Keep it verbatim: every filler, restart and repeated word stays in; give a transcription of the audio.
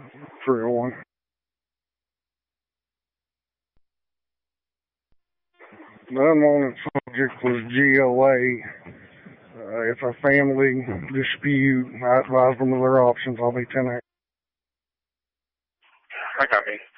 three oh one. The unwanted subject was G O A. Uh, it's a family dispute. I advise them of their options. I'll be ten. I copy.